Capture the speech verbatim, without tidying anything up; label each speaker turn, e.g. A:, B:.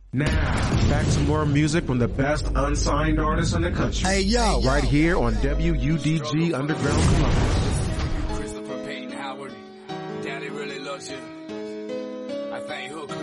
A: Now, back to more music from the best unsigned artists in the country.
B: Hey, yo.
A: Right here on W U D G Underground Columbus.
C: Christopher Payton Howard, Daddy really loves you. I thank Hook